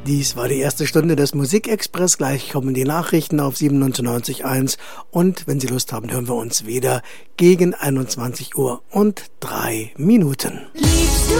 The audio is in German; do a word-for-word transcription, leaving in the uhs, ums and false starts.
Dies war die erste Stunde des Musikexpress. Gleich kommen die Nachrichten auf siebenundneunzig Komma eins. Und wenn Sie Lust haben, hören wir uns wieder gegen einundzwanzig Uhr und drei Minuten.